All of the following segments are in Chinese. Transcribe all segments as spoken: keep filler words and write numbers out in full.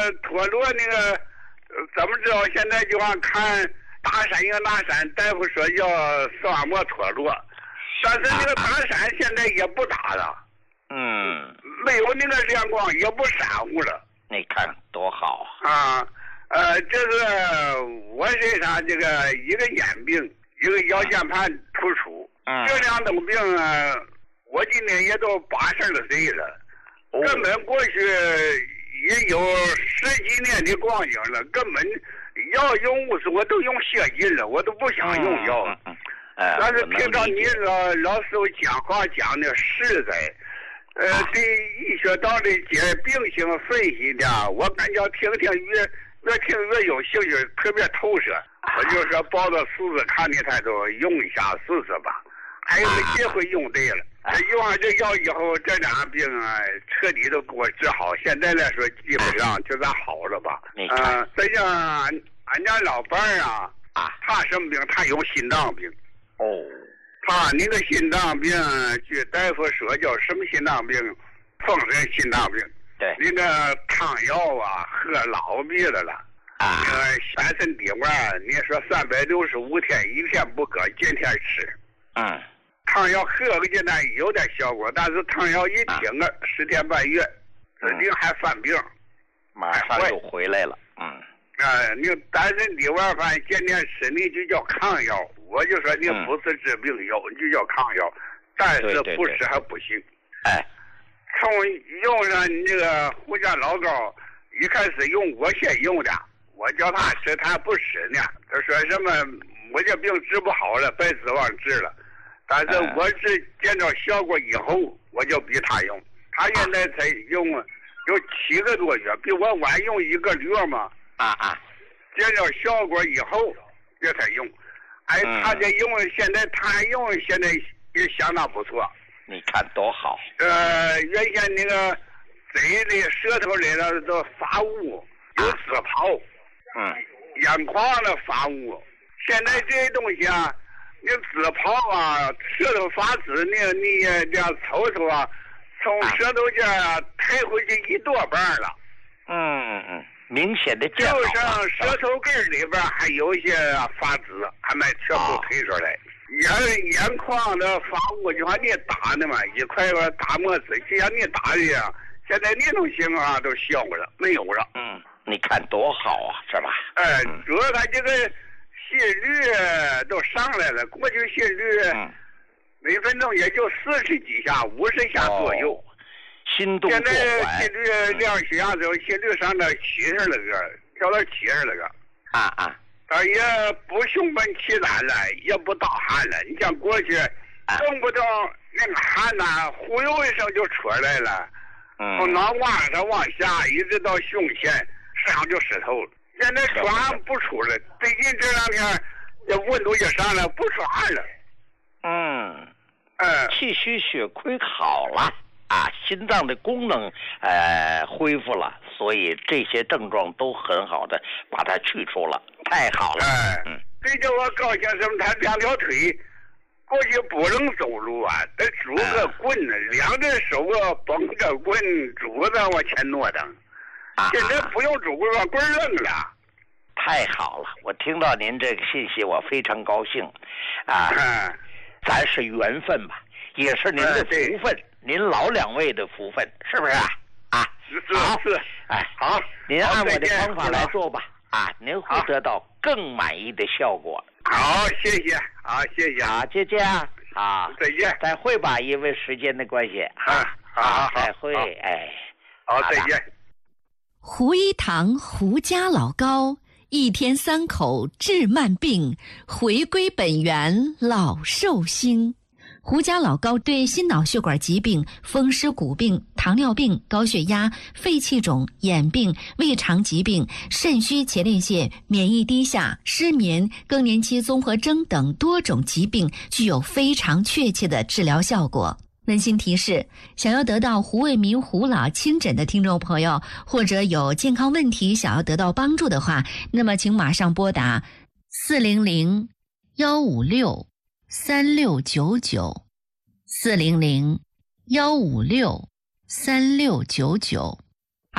个脱落那个怎么知道？现在就光看大山有大山，大夫说叫视网膜脱落，但是那个大山现在也不大了， 嗯， 没有那个亮光，也不闪乎了。 你看多好啊！呃，这个我身上这个一个眼病，一个腰间盘突出， 嗯， 这两种病啊，我今年也都八十二岁了， 哦、 根本过去也有十几年的光景了，根本药用无数，我都用血尽了，我都不想用药。 嗯嗯嗯、 但是听到你老老师傅讲话讲的实在，呃， 啊、 对医学道的解病情分析的，我感觉听听越越听越有兴趣，特别透彻。我就说抱着试试看的态度用一下试试吧。还有个机会用对了，啊、用完这药以后，这两个病啊彻底都给我治好。现在来说，基本上就算好了吧。 嗯、呃， 这像俺俺家老伴儿啊， 啊， 他什么病？他有心脏病。 哦。 他那个心脏病，据大夫说叫什么心脏病？风湿心脏病。 对。 那个汤药啊，喝老逼了了。 啊。 那个全身底丸，你说三百六十五天，一天不搁，天天吃。 嗯。 汤药喝个阶段有点效果，但是汤药一停个、啊、十天半月，指定还犯病， 马上又回来了。嗯。 啊，你单身底丸饭天天吃，你就叫抗药。我就说你不是治病药，你、嗯、就叫抗药，但是不吃还不行。 哎， 从用上你这个胡家老膏，一开始用我先用的，我叫他吃，他不吃呢。他说什么我这病治不好了，白指望治了。但是我是见到效果以后，我就比他用。他现在才用有七个多月，比我晚用一个月嘛。 啊啊！ 见到效果以后，这才用。哎，他这用现在他用现在也相当不错。 你看多好。 呃，原先那个嘴里、舌头里的都发乌，有紫泡， 嗯， 眼眶的发乌。现在这些东西啊，你紫泡啊，舌头发紫，你你这样抽抽啊，从舌头这抬回去一多半了。 嗯嗯嗯。明显的就像舌头根里边还有一些发紫，还没全部推出来。眼眼眶的发乌就像你打的嘛，一块块打沫子，就像你打的一样。现在那种情况都消了，没有了。 嗯，你看多好啊，是吧？ 哎，主要他这个心率都上来了，过去心率、嗯、每分钟也就四十几下、五十下左右。哦， 心动现在心率量血压之后，心率上到七十了个，跳到七十了个。 啊啊！ 他也不胸闷气短了，也不盗汗了。你像过去，动不动那个汗呐，忽悠一声就出来了， 嗯， 从脑瓜上往下一直到胸前，身上就湿透了。现在出汗不出了，最近这两天这温度也上来，不出汗了。 嗯， 嗯， 气虚血亏好了。啊，心脏的功能呃恢复了，所以这些症状都很好的把它去除了，太好了。 哎，嗯，最叫我高兴什么？他两条腿过去不能走路啊，得拄个棍子，嗯、两只手啊绷着棍，拄着往前挪腾。啊，现在不用拄棍，把棍扔了。 太好了，我听到您这个信息，我非常高兴。啊， 嗯， 咱是缘分吧，也是您的福分。嗯，您老两位的福分，是不是啊？啊， 是是， 哎， 好， 您按我的方法来做吧，啊，您会得到更满意的效果。 好，谢谢，好，谢谢， 好，就这样，好， 再见， 再会吧，因为时间的关系， 啊，好，好， 再会，哎， 好，再见。 胡一堂胡家老高，一天三口治慢病，回归本源老寿星。胡家老高对心脑血管疾病、风湿骨病、糖尿病、高血压、肺气肿、眼病、胃肠疾病、肾虚前列腺、免疫低下、失眠、更年期综合征等多种疾病具有非常确切的治疗效果。温馨提示，想要得到胡卫民胡老亲诊的听众朋友，或者有健康问题想要得到帮助的话，那么请马上拨打四零零幺五六三六九九，四零零幺五六三六九九。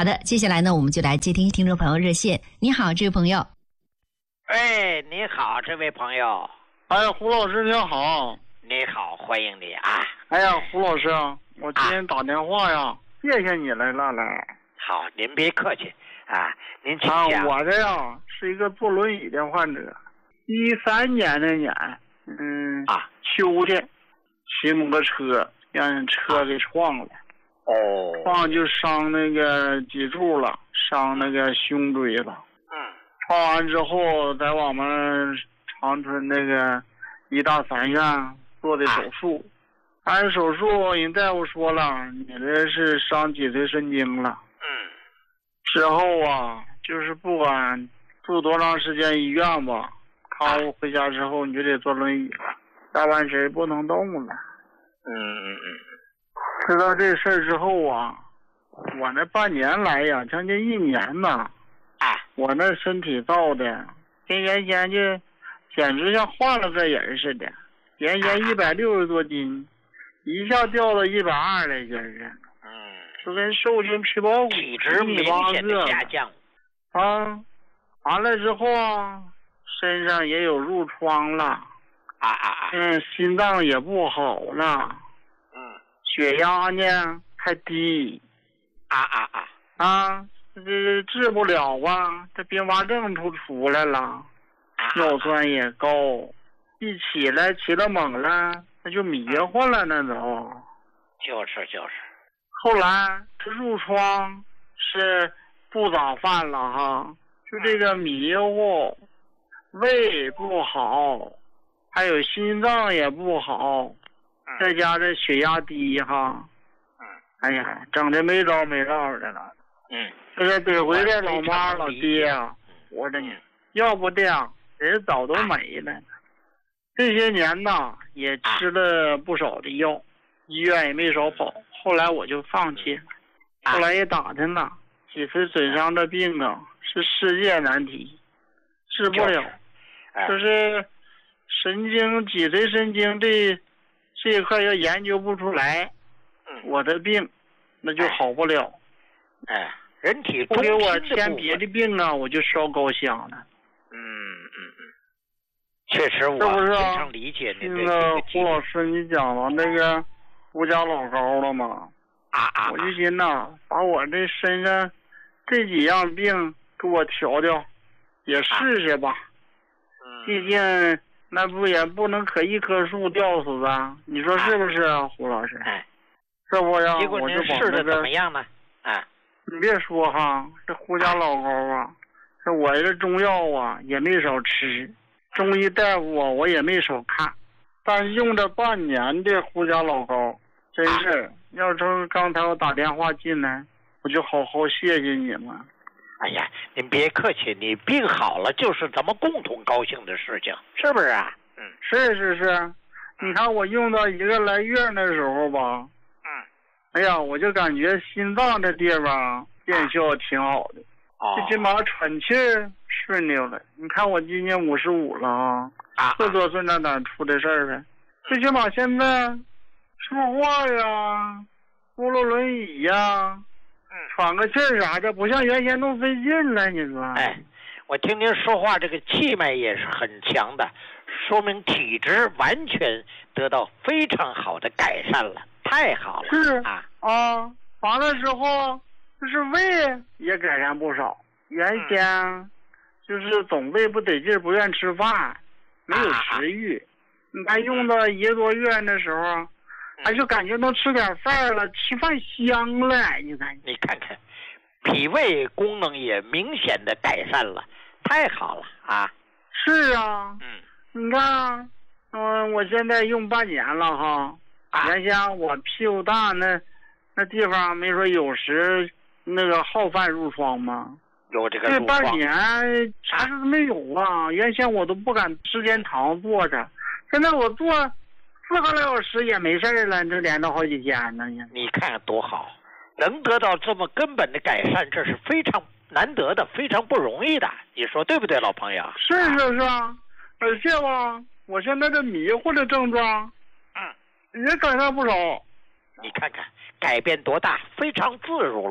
好的，接下来呢，我们就来接听听众朋友热线。你好，这位朋友。 哎，你好，这位朋友。 哎呀，胡老师您好。 你好，欢迎你啊。 哎呀，胡老师，我今天打电话呀，啊、谢谢你来了来。 好，您别客气啊，您请讲。 讲。 啊，我这呀是一个坐轮椅的患者，一三年那年，嗯啊， 秋天，骑摩托车让人车给撞了。 哦。 撞就伤那个脊柱了，伤那个胸椎了。 嗯。 撞完之后，在我们长春那个医大三院做的手术。啊、按手术，人大夫说了，你这是伤脊髓神经了。 嗯。 之后啊，就是不管住多长时间医院吧，康复回家之后你就得坐轮椅了，下半身不能动了。 嗯嗯嗯。 知道这事儿之后啊，我那半年来呀，将近一年呐， 啊， 我那身体造的跟原先就简直像换了个人似的，原先一百六十多斤，一下掉到一百二来斤儿。 嗯， 就跟瘦筋皮包骨， 体质明显的下降。 啊，完了之后啊，身上也有褥疮了。 啊啊啊！ 嗯，心脏也不好了。 嗯， 血压呢还低。 啊啊啊！ 啊，这治不了啊，这并发症都出来了，尿酸也高，一起来起了猛了，那就迷糊了，那都。 就是就是。 后来这褥疮是不早犯了哈，就这个迷糊，胃不好，还有心脏也不好，再加这血压低哈。哎呀，整的没招没落的了。 嗯， 这是得回这老妈老爹啊，活着呢，要不这样人早都没了。这些年呐，也吃了不少的药，医院也没少跑。后来我就放弃了，后来也打听了，脊髓损伤的病啊是世界难题，治不了。就是神经脊髓神经这这一块要研究不出来，我的病那就好不了。 哎，人体不给我添别的病啊，我就烧高香了。 嗯嗯嗯，确实我非常理解您这个胡老师，你讲了那个胡家老高了吗？ 啊啊！ 我就寻呐，把我这身上这几样病给我调调，也试试吧。 嗯， 毕竟那不也不能可一棵树吊死吧？你说是不是啊，胡老师？ 哎， 这不呀， 结果您试的怎么样呢？啊， 你别说哈，这胡家老高啊，这我这中药啊也没少吃，中医大夫啊我也没少看，但是用这半年的胡家老高，真是。要说刚才我打电话进来，我就好好谢谢你们。 哎呀，您别客气，你病好了就是咱们共同高兴的事情，是不是啊？嗯， 是是是。你看我用到一个来月的时候吧， 嗯， 哎呀，我就感觉心脏这地方见效挺好的， 哦， 最起码喘气顺溜了。你看我今年五十五了啊， 啊， 这多是那哪出的事儿呗？最起码现在。说话呀，扶了轮椅呀， 嗯， 喘个气儿啥的，不像原先那么费劲了。你说？ 哎，我听您说话，这个气脉也是很强的，说明体质完全得到非常好的改善了，太好了。 是啊啊，完了之后，就是胃也改善不少。原先、嗯、就是总胃不得劲，不愿吃饭，没有食欲。啊、你看用到一个多月的时候。哎，就感觉能吃点饭了，吃饭香了。你看， 你看看，脾胃功能也明显的改善了，太好了啊！ 是啊， 嗯， 你看，嗯，我现在用半年了哈。啊、原先我屁股大那那地方，没说有时那个好犯褥疮吗？ 有这个这半年啥事都没有啊！原先我都不敢时间长坐着，现在我坐。四个来小时也没事了，这连着好几天呢。 你看多好，能得到这么根本的改善，这是非常难得的，非常不容易的。你说对不对，老朋友？ 是是是啊，而且吧，我现在这迷糊的症状， 嗯， 也改善不少。 你看看，改变多大，非常自如了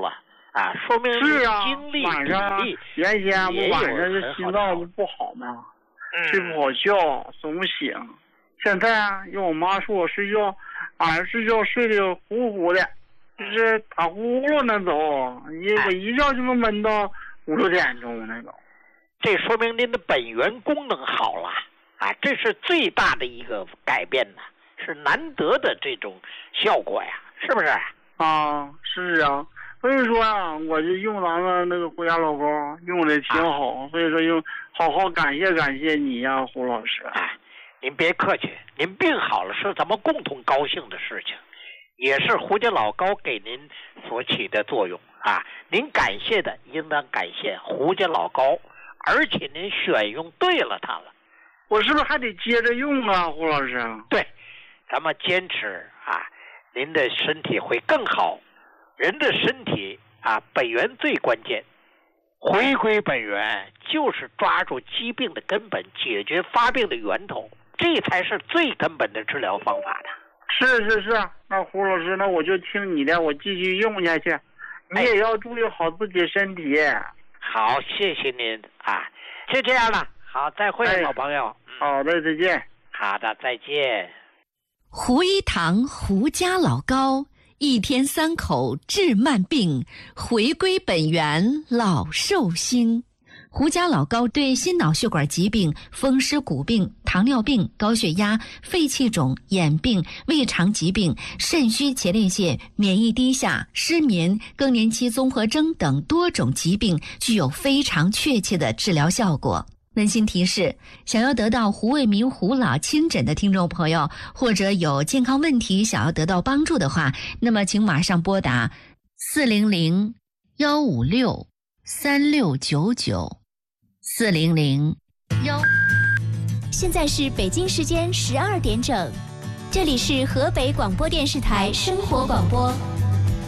啊，说明是啊， 精力晚上体力原先不晚上这这心脏不好吗？ 嗯、 睡不好觉，总醒。现在用我妈说我睡觉，晚上睡觉睡得呼呼的，就是打呼噜那种，一我一觉就能闷到五六点钟那种。 这说明您的本源功能好了啊，这是最大的一个改变呢，是难得的这种效果呀，是不是？ 啊，是啊。所以说啊，我就用咱们那个胡家老高用的挺好，啊、所以说用好好感谢感谢你呀、啊，胡老师。 哎，您别客气，您病好了是咱们共同高兴的事情，也是胡家老高给您所起的作用啊。您感谢的应当感谢胡家老高，而且您选用对了它了。 我是不是还得接着用啊，胡老师？ 对，咱们坚持啊，您的身体会更好。人的身体啊，本源最关键，回归本源就是抓住疾病的根本，解决发病的源头，这才是最根本的治疗方法的。 是是是，那胡老师，那我就听你的，我继续用下去。你也要注意好自己身体。哎、 好，谢谢您啊，就这样了。好，再会，哎、老朋友。 好的，再见。 好的，再见。 胡一堂胡家老高。一天三口治慢病，回归本源老寿星。胡家老高对心脑血管疾病、风湿骨病、糖尿病、高血压、肺气肿、眼病、胃肠疾病、肾虚前列腺、免疫低下、失眠、更年期综合征等多种疾病具有非常确切的治疗效果。温馨提示：想要得到胡卫民胡老亲诊的听众朋友，或者有健康问题想要得到帮助的话，那么请马上拨打四零零幺五六三六九九四零零幺。 现在是北京时间十二点整，这里是河北广播电视台生活广播。